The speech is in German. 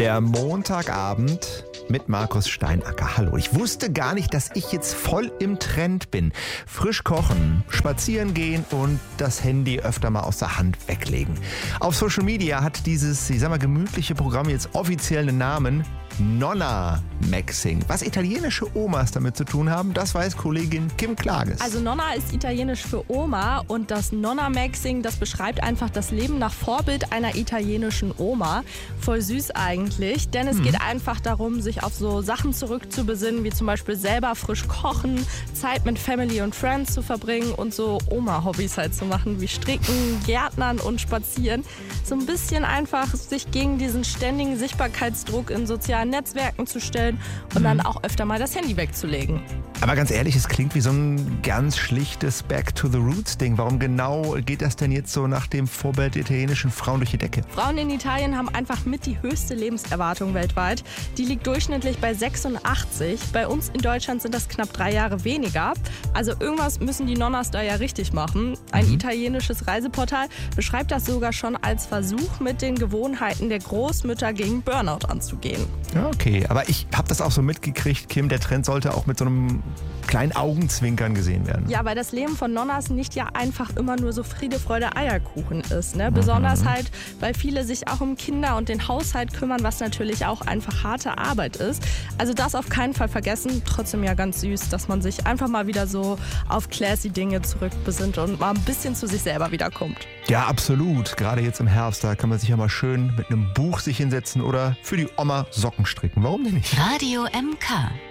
Der Montagabend mit Markus Steinacker. Hallo, ich wusste gar nicht, dass ich jetzt voll im Trend bin. Frisch kochen, spazieren gehen und das Handy öfter mal aus der Hand weglegen. Auf Social Media hat dieses, gemütliche Programm jetzt offiziell einen Namen: Nonna-Maxing. Was italienische Omas damit zu tun haben, das weiß Kollegin Kim Klages. Also Nonna ist italienisch für Oma und das Nonna-Maxing, das beschreibt einfach das Leben nach Vorbild einer italienischen Oma. Voll süß eigentlich, denn es geht einfach darum, sich auf so Sachen zurückzubesinnen, wie zum Beispiel selber frisch kochen, Zeit mit Family und Friends zu verbringen und so Oma-Hobbys halt zu machen, wie Stricken, Gärtnern und Spazieren. So ein bisschen einfach sich gegen diesen ständigen Sichtbarkeitsdruck in sozialen Netzwerken zu stellen und dann auch öfter mal das Handy wegzulegen. Aber ganz ehrlich, es klingt wie so ein ganz schlichtes Back-to-the-Roots-Ding. Warum genau geht das denn jetzt so nach dem Vorbild der italienischen Frauen durch die Decke? Frauen in Italien haben einfach mit die höchste Lebenserwartung weltweit. Die liegt durchschnittlich bei 86. Bei uns in Deutschland sind das knapp 3 Jahre weniger. Also irgendwas müssen die Nonnas da ja richtig machen. Ein italienisches Reiseportal beschreibt das sogar schon als Versuch, mit den Gewohnheiten der Großmütter gegen Burnout anzugehen. Ja, okay, aber ich habe das auch so mitgekriegt, Kim, der Trend sollte auch mit so einem kleinen Augenzwinkern gesehen werden. Ja, weil das Leben von Nonnas nicht ja einfach immer nur so Friede, Freude, Eierkuchen ist. Ne? Besonders halt, weil viele sich auch um Kinder und den Haushalt kümmern, was natürlich auch einfach harte Arbeit ist. Also das auf keinen Fall vergessen. Trotzdem ja ganz süß, dass man sich einfach mal wieder so auf classy Dinge zurückbesinnt und mal ein bisschen zu sich selber wiederkommt. Ja, absolut. Gerade jetzt im Herbst, da kann man sich ja mal schön mit einem Buch sich hinsetzen oder für die Oma Socken stricken. Warum denn nicht? Radio MK.